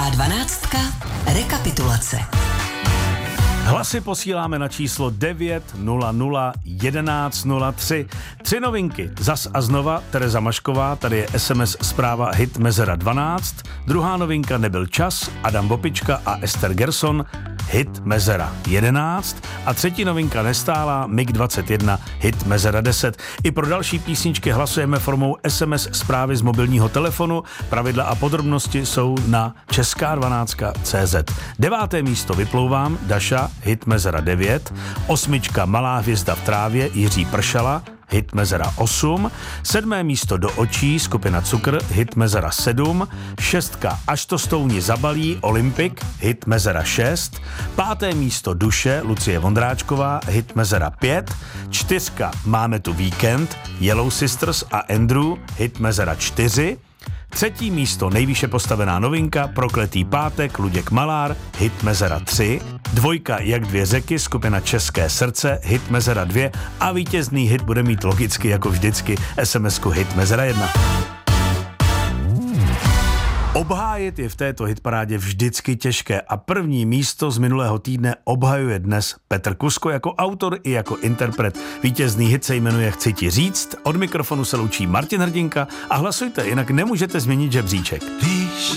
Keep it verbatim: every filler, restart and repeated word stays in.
Česká dvanáctka. Rekapitulace. Hlasy posíláme na číslo devět nula nula jedenáct nula tři. Tři novinky. Zas a znova Tereza Mašková, tady je es em es zpráva Hit Mezera dvanáct. Druhá novinka Nebyl čas, Adam Bopička a Ester Gerson, Hit Mezera jedenáct. A třetí novinka Nestálá, Mig dvacet jedna, Hit Mezera deset. I pro další písničky hlasujeme formou es em es zprávy z mobilního telefonu. Pravidla a podrobnosti jsou na česká dvanáct tečka cé zet. Deváté místo Vyplouvám, Daša, Hit Mezera devět. Osmička Malá hvězda v trávě, Jiří Pršala, Hit Mezera osm. Sedmé místo Do očí, skupina Cukr, Hit Mezera sedm. Šestka Až to stouni zabalí, Olympik, Hit Mezera šest. Páté místo Duše, Lucie Vondráčková, Hit Mezera pět. Čtyřka Máme tu víkend, Yellow Sisters a Andrew, Hit Mezera čtyři. Třetí místo nejvýše postavená novinka Prokletý pátek, Luděk Malár, Hit Mezera tři. Dvojka Jak dvě řeky, skupina České srdce, Hit Mezera dva. A vítězný hit bude mít logicky jako vždycky es em esku Hit Mezera jedna. Obhájit je v této hitparádě vždycky těžké a první místo z minulého týdne obhajuje dnes Petr Kusko jako autor i jako interpret. Vítězný hit se jmenuje Chci ti říct, od mikrofonu se loučí Martin Hrdinka a hlasujte, jinak nemůžete změnit žebříček.